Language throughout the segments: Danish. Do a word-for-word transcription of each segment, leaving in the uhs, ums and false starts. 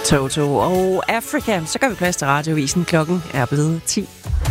Toto og Africa. Så gør vi plads til Radiovisen. Klokken er blevet ti.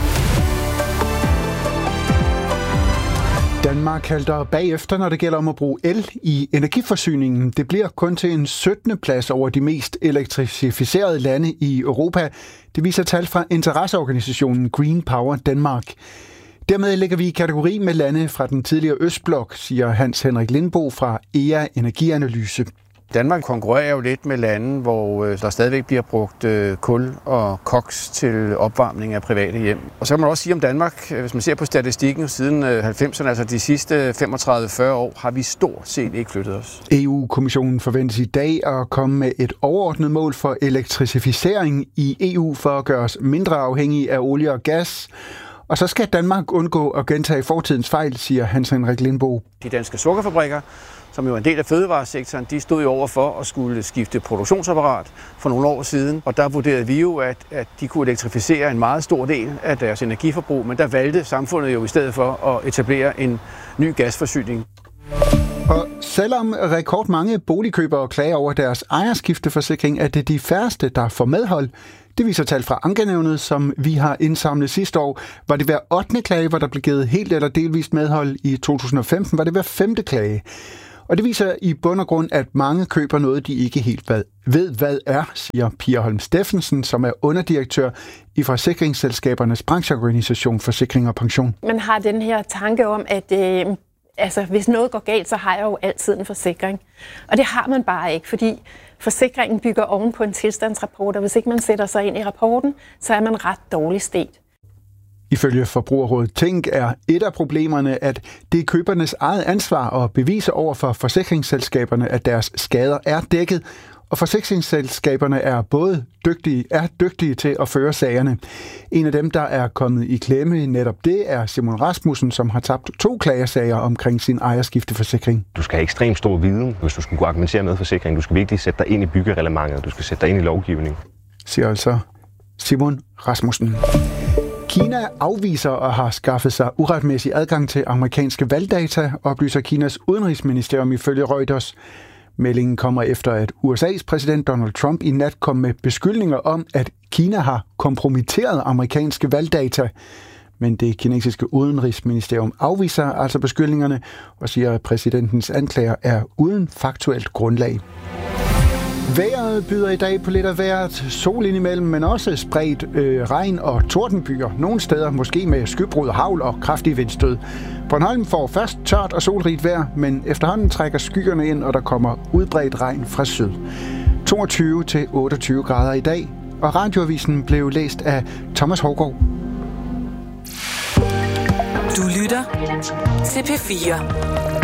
Danmark halter bagefter, når det gælder om at bruge el i energiforsyningen. Det bliver kun til en syttende plads over de mest elektrificerede lande i Europa. Det viser tal fra interesseorganisationen Green Power Denmark. Dermed ligger vi i kategori med lande fra den tidligere Østblok, siger Hans Henrik Lindbo fra E A Energianalyse. Danmark konkurrerer jo lidt med lande, hvor der stadigvæk bliver brugt kul og koks til opvarmning af private hjem. Og så kan man også sige om Danmark, hvis man ser på statistikken siden halvfemserne, altså de sidste femogtredive til fyrre år, har vi stort set ikke flyttet os. E U-kommissionen forventes i dag at komme med et overordnet mål for elektrificering i E U for at gøre os mindre afhængige af olie og gas. Og så skal Danmark undgå at gentage fortidens fejl, siger Hans Henrik Lindbo. De danske sukkerfabrikker, som jo er en del af fødevaresektoren, de stod jo over for at skulle skifte produktionsapparat for nogle år siden. Og der vurderede vi jo, at, at de kunne elektrificere en meget stor del af deres energiforbrug, men der valgte samfundet jo i stedet for at etablere en ny gasforsyning. Og selvom rekordmange boligkøbere klager over deres ejerskifteforsikring, er det de færreste, der får medhold. Det viser tal fra Ankenævnet, som vi har indsamlet sidste år. Var det hver ottende klage, hvor der blev givet helt eller delvist medhold. I to tusind og femten var det hver femte klage. Og det viser i bund og grund, at mange køber noget, de ikke helt ved, hvad er, siger Pia Holm Steffensen, som er underdirektør i forsikringsselskabernes brancheorganisation Forsikring og Pension. Man har den her tanke om, at øh, altså, hvis noget går galt, så har jeg jo altid en forsikring. Og det har man bare ikke, fordi forsikringen bygger oven på en tilstandsrapport, og hvis ikke man sætter sig ind i rapporten, så er man ret dårligt stet. Ifølge Forbrugerrådet Tænk er et af problemerne, at det er købernes eget ansvar at bevise over for forsikringsselskaberne, at deres skader er dækket, og forsikringsselskaberne er både dygtige, er dygtige til at føre sagerne. En af dem, der er kommet i klemme netop det, er Simon Rasmussen, som har tabt to klagesager omkring sin ejerskifteforsikring. Du skal have ekstremt stor viden, hvis du skal kunne argumentere med forsikringen. Du skal virkelig sætte dig ind i byggereglementet, du skal sætte dig ind i lovgivning. Siger altså Simon Rasmussen. Kina afviser og har skaffet sig uretmæssig adgang til amerikanske valgdata, oplyser Kinas udenrigsministerium ifølge Reuters. Meldingen kommer efter, at U S A's præsident Donald Trump i nat kom med beskyldninger om, at Kina har kompromitteret amerikanske valgdata. Men det kinesiske udenrigsministerium afviser altså beskyldningerne og siger, at præsidentens anklager er uden faktuelt grundlag. Vejret byder i dag på lidt af hvert. Sol indimellem, men også spredt øh, regn og tordenbyer. Nogle steder måske med skybrud, hagl og kraftig vindstød. Bornholm får først tørt og solrigt vejr, men efterhånden trækker skyerne ind, og der kommer udbredt regn fra syd. toogtyve til otteogtyve grader i dag, og Radioavisen blev læst af Thomas Hårgaard. Du lytter til P fire.